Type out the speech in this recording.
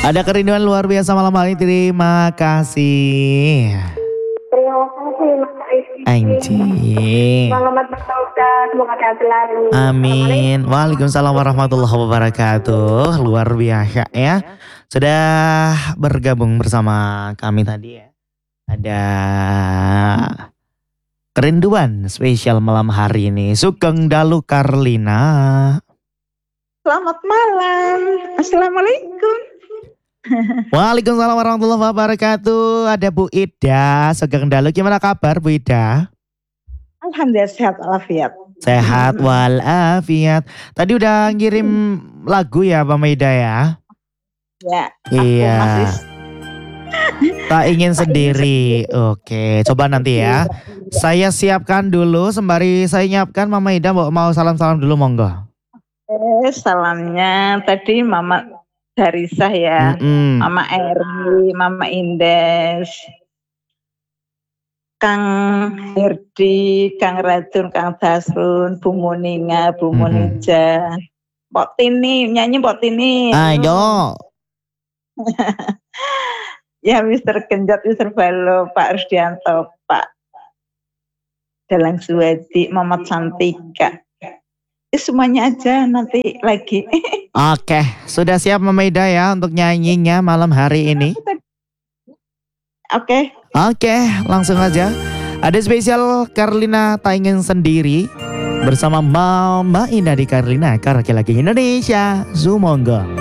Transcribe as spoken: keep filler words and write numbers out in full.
Ada kerinduan luar biasa malam hari ini. Terima kasih. Terima kasih Mas Rizky. Anjing. Selamat bertaubat, semoga sehat selalu. Amin. Waalaikumsalam warahmatullahi wabarakatuh. Luar biasa ya. Sudah bergabung bersama kami tadi ya. Ada kerinduan spesial malam hari ini. Sugeng Dalu Karlina. Selamat malam. Assalamualaikum. Waalaikumsalam warahmatullahi wabarakatuh. Ada Bu Ida Sugeng Dalu. Gimana kabar Bu Ida? Alhamdulillah sehat walafiat. Sehat walafiat. Tadi udah ngirim lagu ya Pak Maida ya? Ya. Iya. Masih... Tak ingin sendiri. Oke, coba nanti ya. Saya siapkan dulu sembari saya nyiapkan Mama Ida mau salam-salam dulu monggo. Eh, salamnya tadi Mama Darisa ya, Mm-mm. Mama Eri, Mama Indes, Kang Herdi, Kang Racun, Kang Dasrun, Bu Muninga, Bu Munija, Mbok Tini, nyanyi Mbok Tini. Ayo. Ya Mister Genjot, Mister Balo, Pak Rusdianto, Pak Dalang Suwadi, Mamat Santika. Ya, semuanya aja nanti lagi. Oke, sudah siap Mama Ida ya untuk nyanyinya malam hari ini? Oke. Oke, langsung aja. Ada spesial Karlina Tak Ingin Sendiri bersama Mama Ida di Karlina, Karaki Laki Indonesia. Sumonggo.